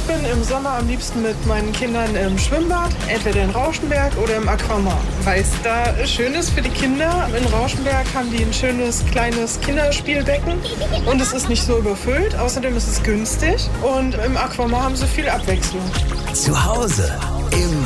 bin im Sommer am liebsten mit meinen Kindern im Schwimmbad, entweder in Rauschenberg oder im Aquamar, weil es da schön ist für die Kinder. In Rauschenberg haben die ein schönes kleines Kinderspielbecken und es ist nicht so überfüllt. Außerdem ist es günstig und im Aquamar haben sie viel Abwechslung. Zu Hause im